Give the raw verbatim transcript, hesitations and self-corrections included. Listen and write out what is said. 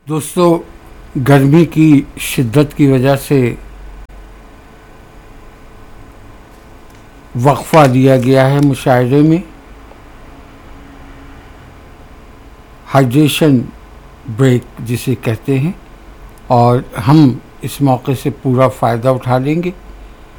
दोस्तों, गर्मी की शिद्दत की वजह से वक्फा दिया गया है मुशायरे में। हाइड्रेशन ब्रेक जिसे कहते हैं, और हम इस मौके से पूरा फ़ायदा उठा लेंगे।